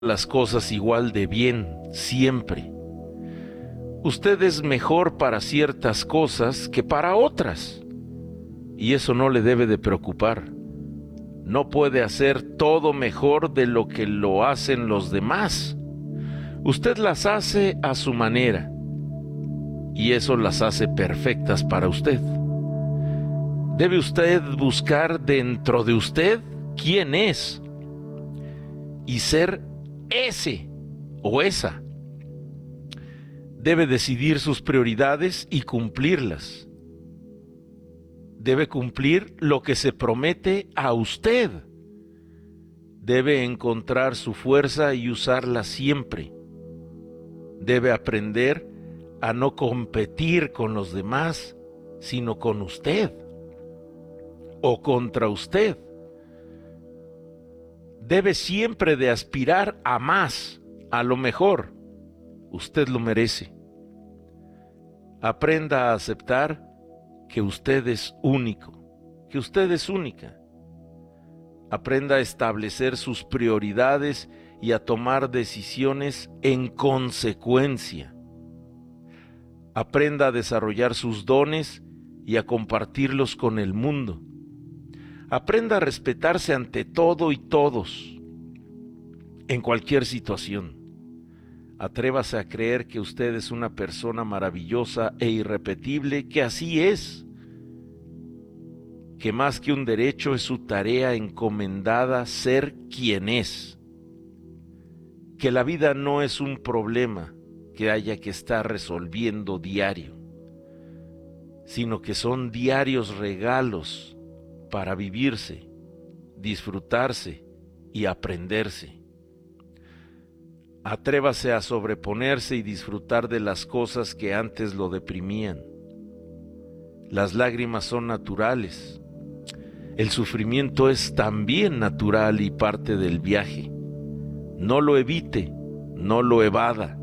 las cosas igual de bien, siempre. Usted es mejor para ciertas cosas que para otras, y eso no le debe de preocupar. No puede hacer todo mejor de lo que lo hacen los demás. Usted las hace a su manera, y eso las hace perfectas para usted. Debe usted buscar dentro de usted quién es y ser ese o esa. Debe decidir sus prioridades y cumplirlas. Debe cumplir lo que se promete a usted. Debe encontrar su fuerza y usarla siempre. Debe aprender a no competir con los demás, sino con usted o contra usted. Debe siempre de aspirar a más, a lo mejor. Usted lo merece. Aprenda a aceptar que usted es único, que usted es única. Aprenda a establecer sus prioridades y a tomar decisiones en consecuencia. Aprenda a desarrollar sus dones y a compartirlos con el mundo. Aprenda a respetarse ante todo y todos, en cualquier situación. Atrévase a creer que usted es una persona maravillosa e irrepetible, que así es. Que más que un derecho es su tarea encomendada ser quien es. Que la vida no es un problema que haya que estar resolviendo diario, sino que son diarios regalos para vivirse, disfrutarse y aprenderse. Atrévase a sobreponerse y disfrutar de las cosas que antes lo deprimían. Las lágrimas son naturales. El sufrimiento es también natural y parte del viaje. No lo evite, no lo evada.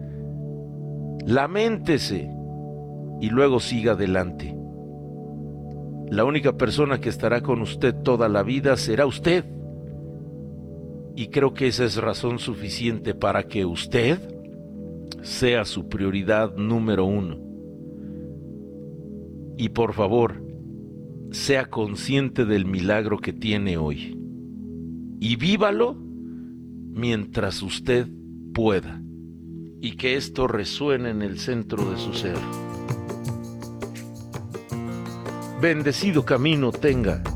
Laméntese y luego siga adelante. La única persona que estará con usted toda la vida será usted. Y creo que esa es razón suficiente para que usted sea su prioridad número uno. Y por favor, sea consciente del milagro que tiene hoy. Y vívalo mientras usted pueda. Y que esto resuene en el centro de su ser. Bendecido camino tenga.